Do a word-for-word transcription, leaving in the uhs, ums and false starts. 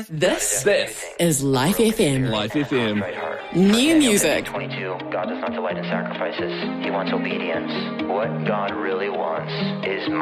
This, This is Life F M. Life F M. New music. twenty-two, God does not delight in sacrifices. He wants obedience. What God really wants is